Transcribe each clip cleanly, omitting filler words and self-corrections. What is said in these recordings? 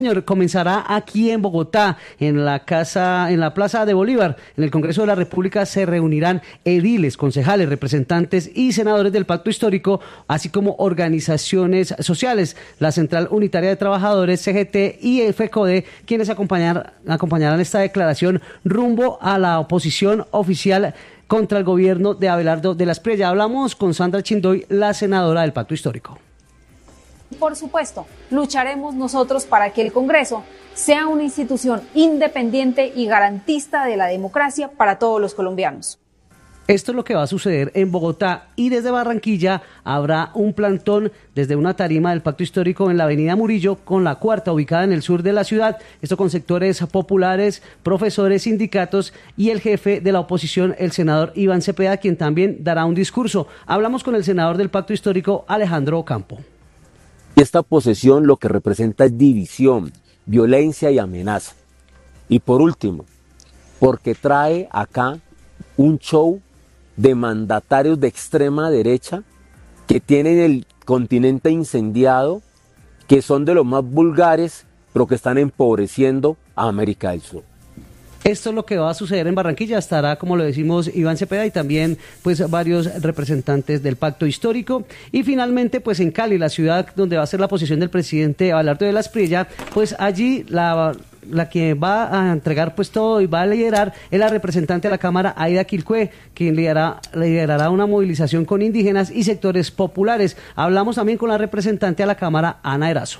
Señor, comenzará aquí en Bogotá, en la Plaza de Bolívar. En el Congreso de la República se reunirán ediles, concejales, representantes y senadores del Pacto Histórico, así como organizaciones sociales, la Central Unitaria de Trabajadores, CGT y el FECODE, quienes acompañarán esta declaración rumbo a la oposición oficial contra el gobierno de Abelardo de la Espriella. Hablamos con Sandra Chindoy, la senadora del Pacto Histórico. Por supuesto, lucharemos nosotros para que el Congreso sea una institución independiente y garantista de la democracia para todos los colombianos. Esto es lo que va a suceder en Bogotá, y desde Barranquilla habrá un plantón desde una tarima del Pacto Histórico en la avenida Murillo, con la cuarta ubicada en el sur de la ciudad. Esto con sectores populares, profesores, sindicatos y el jefe de la oposición, el senador Iván Cepeda, quien también dará un discurso. Hablamos con el senador del Pacto Histórico, Alejandro Ocampo. Esta posesión lo que representa es división, violencia y amenaza. Y por último, porque trae acá un show de mandatarios de extrema derecha que tienen el continente incendiado, que son de los más vulgares, pero que están empobreciendo a América del Sur. Esto es lo que va a suceder en Barranquilla. Estará, como lo decimos, Iván Cepeda y también pues varios representantes del Pacto Histórico. Y finalmente, pues en Cali, la ciudad donde va a ser la posición del presidente Abelardo de la Espriella, pues allí la que va a entregar pues todo y va a liderar es la representante de la Cámara, Aida Quilcue, quien liderará una movilización con indígenas y sectores populares. Hablamos también con la representante de la Cámara, Ana Erazo.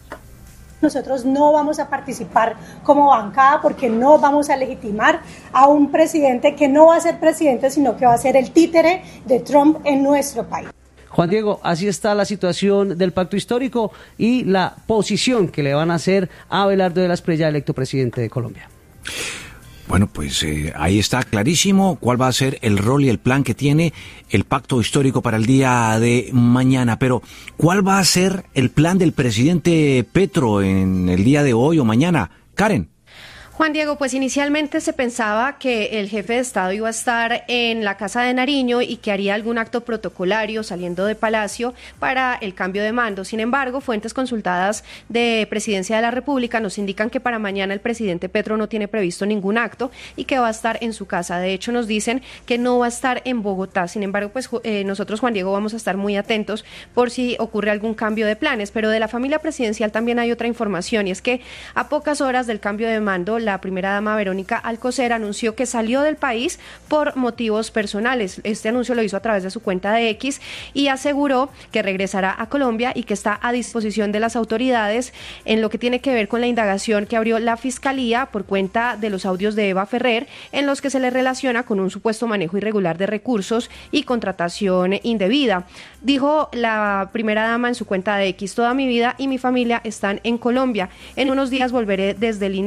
Nosotros no vamos a participar como bancada porque no vamos a legitimar a un presidente que no va a ser presidente, sino que va a ser el títere de Trump en nuestro país. Juan Diego, así está la situación del Pacto Histórico y la posición que le van a hacer a Abelardo de la Espriella, electo presidente de Colombia. Bueno, pues ahí está clarísimo cuál va a ser el rol y el plan que tiene el Pacto Histórico para el día de mañana. Pero, ¿cuál va a ser el plan del presidente Petro en el día de hoy o mañana? Karen. Juan Diego, pues inicialmente se pensaba que el jefe de Estado iba a estar en la Casa de Nariño y que haría algún acto protocolario saliendo de Palacio para el cambio de mando. Sin embargo, fuentes consultadas de Presidencia de la República nos indican que para mañana el presidente Petro no tiene previsto ningún acto y que va a estar en su casa. De hecho, nos dicen que no va a estar en Bogotá. Sin embargo, pues nosotros, Juan Diego, vamos a estar muy atentos por si ocurre algún cambio de planes. Pero de la familia presidencial también hay otra información, y es que a pocas horas del cambio de mando, la primera dama Verónica Alcocer anunció que salió del país por motivos personales. Este anuncio lo hizo a través de su cuenta de X y aseguró que regresará a Colombia y que está a disposición de las autoridades en lo que tiene que ver con la indagación que abrió la Fiscalía por cuenta de los audios de Eva Ferrer, en los que se le relaciona con un supuesto manejo irregular de recursos y contratación indebida. Dijo la primera dama en su cuenta de X: toda mi vida y mi familia están en Colombia. En unos días volveré desde el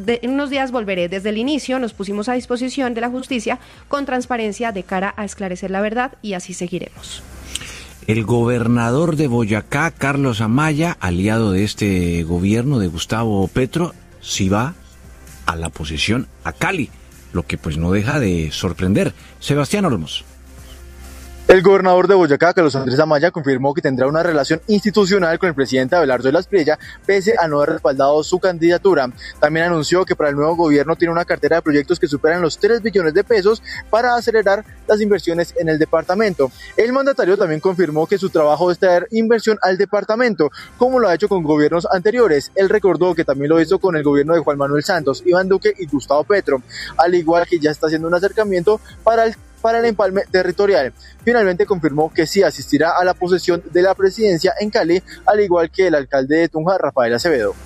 inicio. Nos pusimos a disposición de la justicia con transparencia de cara a esclarecer la verdad, y así seguiremos. El gobernador de Boyacá, Carlos Amaya, aliado de este gobierno de Gustavo Petro, sí va a la posición a Cali, lo que pues no deja de sorprender. Sebastián Olmos. El gobernador de Boyacá, Carlos Andrés Amaya, confirmó que tendrá una relación institucional con el presidente Abelardo de la Espriella, pese a no haber respaldado su candidatura. También anunció que para el nuevo gobierno tiene una cartera de proyectos que superan los 3 billones de pesos para acelerar las inversiones en el departamento. El mandatario también confirmó que su trabajo es traer inversión al departamento, como lo ha hecho con gobiernos anteriores. Él recordó que también lo hizo con el gobierno de Juan Manuel Santos, Iván Duque y Gustavo Petro, al igual que ya está haciendo un acercamiento para el empalme territorial. Finalmente confirmó que sí asistirá a la posesión de la presidencia en Cali, al igual que el alcalde de Tunja, Rafael Acevedo.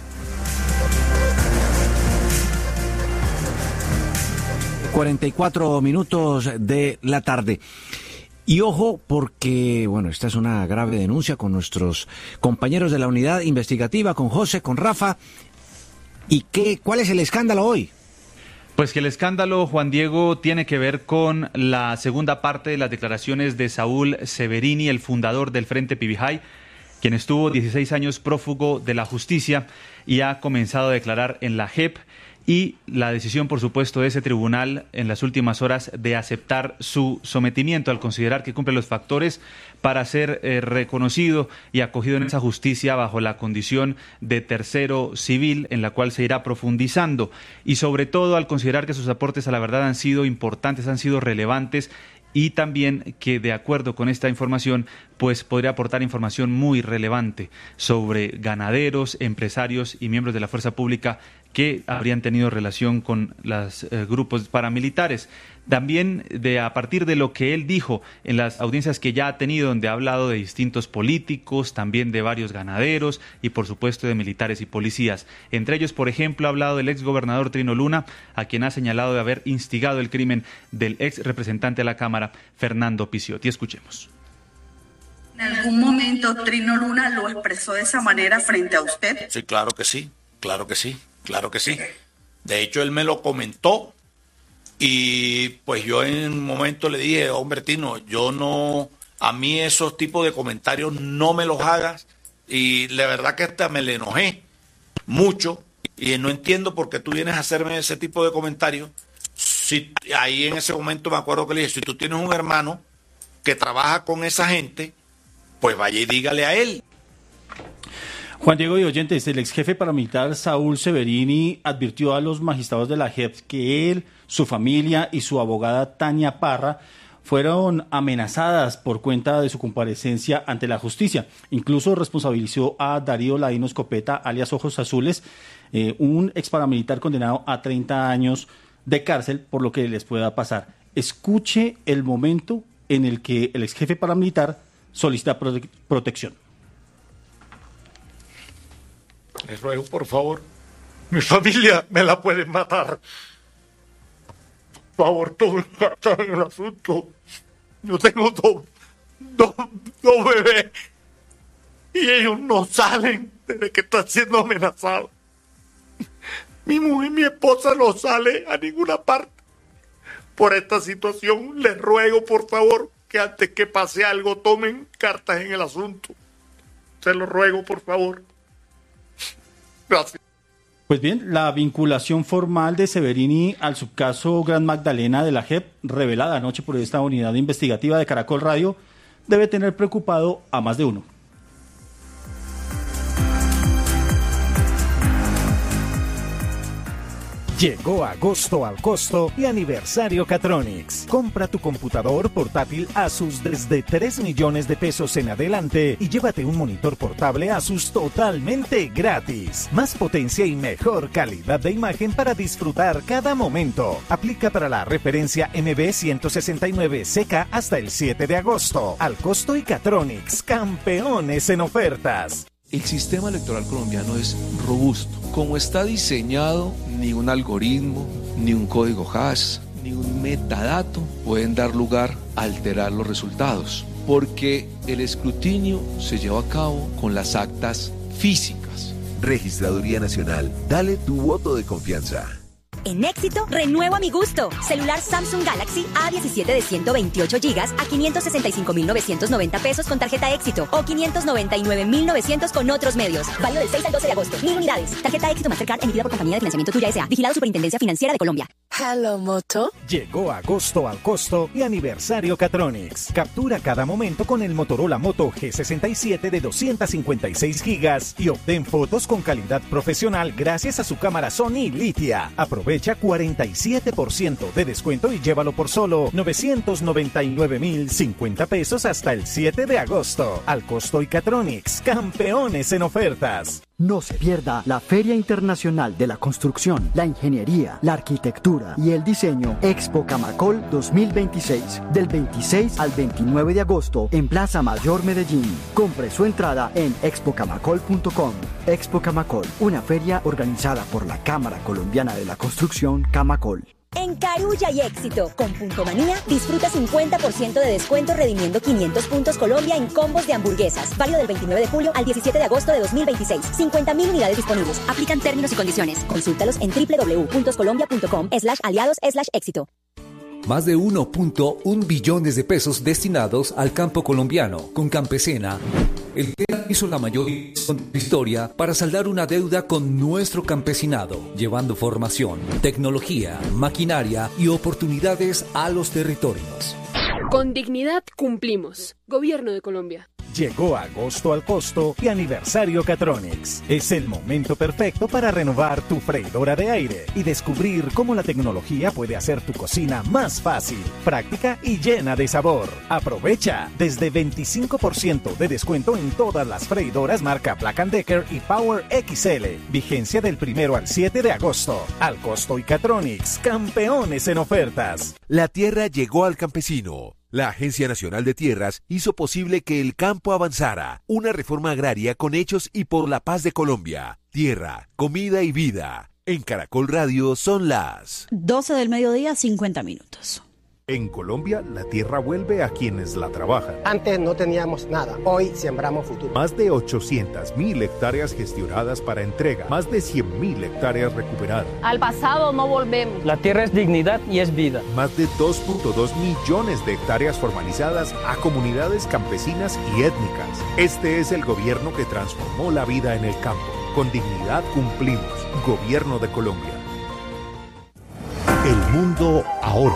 44 minutos de la tarde. Y ojo, porque, bueno, esta es una grave denuncia con nuestros compañeros de la unidad investigativa, con José, con Rafa. ¿Y cuál es el escándalo hoy? Pues que el escándalo, Juan Diego, tiene que ver con la segunda parte de las declaraciones de Saúl Severini, el fundador del Frente Pibijay, quien estuvo 16 años prófugo de la justicia y ha comenzado a declarar en la JEP y la decisión, por supuesto, de ese tribunal en las últimas horas de aceptar su sometimiento al considerar que cumple los factores para ser reconocido y acogido en esa justicia bajo la condición de tercero civil, en la cual se irá profundizando, y sobre todo al considerar que sus aportes a la verdad han sido importantes, han sido relevantes, y también que, de acuerdo con esta información, pues podría aportar información muy relevante sobre ganaderos, empresarios y miembros de la fuerza pública que habrían tenido relación con los grupos paramilitares. También a partir de lo que él dijo en las audiencias que ya ha tenido, donde ha hablado de distintos políticos, también de varios ganaderos y por supuesto de militares y policías. Entre ellos, por ejemplo, ha hablado del exgobernador Trino Luna, a quien ha señalado de haber instigado el crimen del ex representante de la Cámara, Fernando Pisciotti. Escuchemos. ¿En algún momento Trino Luna lo expresó de esa manera frente a usted? Sí, claro que sí, claro que sí, claro que sí. De hecho, él me lo comentó y pues yo en un momento le dije, hombre Trino, yo no, a mí esos tipos de comentarios no me los hagas, y la verdad que hasta me le enojé mucho y no entiendo por qué tú vienes a hacerme ese tipo de comentarios. Si, ahí en ese momento me acuerdo que le dije, si tú tienes un hermano que trabaja con esa gente, pues vaya y dígale a él. Juan Diego y oyentes, el ex jefe paramilitar Saúl Severini advirtió a los magistrados de la JEP que él, su familia y su abogada Tania Parra fueron amenazadas por cuenta de su comparecencia ante la justicia. Incluso responsabilizó a Darío Ladino Escopeta, alias Ojos Azules, un ex paramilitar condenado a 30 años de cárcel por lo que les pueda pasar. Escuche el momento en el que el ex jefe paramilitar solicita protección. Les ruego, por favor, mi familia me la pueden matar. Por favor, tomen cartas en el asunto. Yo tengo dos bebés y ellos no salen desde que están siendo amenazados. Mi mujer, mi esposa no sale a ninguna parte por esta situación. Les ruego, por favor, que antes que pase algo tomen cartas en el asunto. Se lo ruego, por favor. Gracias. Pues bien, la vinculación formal de Severini al subcaso Gran Magdalena de la JEP, revelada anoche por esta unidad investigativa de Caracol Radio, debe tener preocupado a más de uno. Llegó agosto al costo y aniversario Catronics. Compra tu computador portátil Asus desde 3 millones de pesos en adelante y llévate un monitor portable Asus totalmente gratis. Más potencia y mejor calidad de imagen para disfrutar cada momento. Aplica para la referencia MB169CK hasta el 7 de agosto. Al costo y Catronics, campeones en ofertas. El sistema electoral colombiano es robusto. Como está diseñado, ni un algoritmo, ni un código hash, ni un metadato pueden dar lugar a alterar los resultados, porque el escrutinio se lleva a cabo con las actas físicas. Registraduría Nacional, dale tu voto de confianza. En Éxito, renuevo a mi gusto. Celular Samsung Galaxy A17 de 128 GB a 565.990 pesos con tarjeta Éxito o 599.900 con otros medios. Válido del 6 al 12 de agosto. 1000 unidades. Tarjeta Éxito Mastercard emitida por Compañía de Financiamiento Tuya S.A. Vigilado Superintendencia Financiera de Colombia. Hello Moto. Llegó agosto al costo y aniversario Catronics. Captura cada momento con el Motorola Moto G67 de 256 GB y obtén fotos con calidad profesional gracias a su cámara Sony Litia. Aprovecha 47% de descuento y llévalo por solo 999.050 pesos hasta el 7 de agosto. Al costo y Catronics, campeones en ofertas. No se pierda la Feria Internacional de la Construcción, la Ingeniería, la Arquitectura y el Diseño Expo Camacol 2026, del 26 al 29 de agosto en Plaza Mayor Medellín. Compre su entrada en expocamacol.com. Expo Camacol, una feria organizada por la Cámara Colombiana de la Construcción Camacol. En Carulla y Éxito, con Punto Manía, disfruta 50% de descuento redimiendo 500 puntos Colombia en combos de hamburguesas. Válido del 29 de julio al 17 de agosto de 2026. 50.000 unidades disponibles. Aplican términos y condiciones. Consúltalos en www.colombia.com/aliados/éxito. Más de 1.1 billones de pesos destinados al campo colombiano, con Campesina, el hizo la mayor historia para saldar una deuda con nuestro campesinado, llevando formación, tecnología, maquinaria y oportunidades a los territorios. Con dignidad cumplimos. Gobierno de Colombia. Llegó agosto al costo y aniversario Catronics. Es el momento perfecto para renovar tu freidora de aire y descubrir cómo la tecnología puede hacer tu cocina más fácil, práctica y llena de sabor. Aprovecha desde 25% de descuento en todas las freidoras marca Black & Decker y Power XL. Vigencia del 1 al 7 de agosto. Al costo y Catronics, campeones en ofertas. La tierra llegó al campesino. La Agencia Nacional de Tierras hizo posible que el campo avanzara. Una reforma agraria con hechos y por la paz de Colombia. Tierra, comida y vida. En Caracol Radio son las 12 del mediodía, 50 minutos. En Colombia, la tierra vuelve a quienes la trabajan. Antes no teníamos nada, hoy sembramos futuro. Más de 800.000 hectáreas gestionadas para entrega, más de 100.000 hectáreas recuperadas. Al pasado no volvemos. La tierra es dignidad y es vida. Más de 2.2 millones de hectáreas formalizadas a comunidades campesinas y étnicas. Este es el gobierno que transformó la vida en el campo. Con dignidad cumplimos. Gobierno de Colombia. El mundo ahora.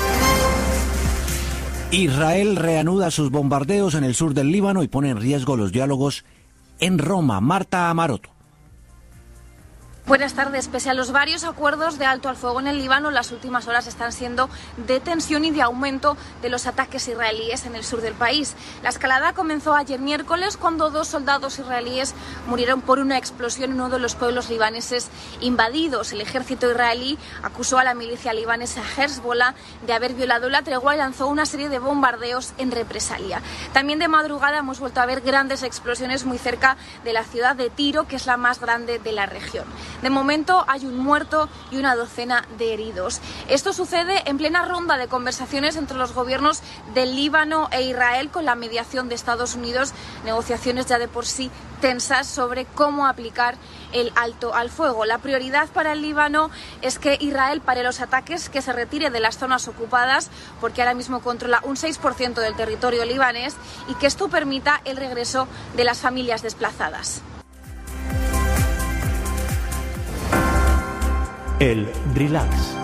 Israel reanuda sus bombardeos en el sur del Líbano y pone en riesgo los diálogos en Roma. Marta Amaroto. Buenas tardes. Pese a los varios acuerdos de alto al fuego en el Líbano, las últimas horas están siendo de tensión y de aumento de los ataques israelíes en el sur del país. La escalada comenzó ayer miércoles cuando 2 soldados israelíes murieron por una explosión en uno de los pueblos libaneses invadidos. El ejército israelí acusó a la milicia libanesa Hezbollah de haber violado la tregua y lanzó una serie de bombardeos en represalia. También de madrugada hemos vuelto a ver grandes explosiones muy cerca de la ciudad de Tiro, que es la más grande de la región. De momento hay un muerto y una docena de heridos. Esto sucede en plena ronda de conversaciones entre los gobiernos del Líbano e Israel con la mediación de Estados Unidos, negociaciones ya de por sí tensas sobre cómo aplicar el alto al fuego. La prioridad para el Líbano es que Israel pare los ataques, que se retire de las zonas ocupadas, porque ahora mismo controla un 6% del territorio libanés, y que esto permita el regreso de las familias desplazadas. El relax.